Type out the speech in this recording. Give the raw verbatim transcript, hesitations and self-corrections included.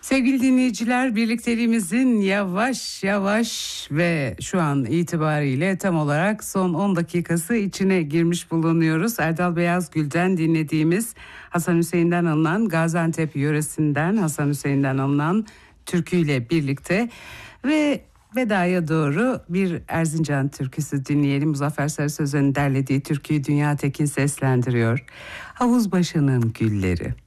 Sevgili dinleyiciler, birlikteliğimizin yavaş yavaş ve şu an itibariyle tam olarak son on dakikası içine girmiş bulunuyoruz. Erdal Beyazgül'den dinlediğimiz Hasan Hüseyin'den alınan, Gaziantep yöresinden Hasan Hüseyin'den alınan türküyle birlikte ve vedaya doğru bir Erzincan türküsü dinleyelim. Muzaffer Sarı Sözen'in derlediği türküyü Dünya Tekin seslendiriyor. Havuz başının gülleri.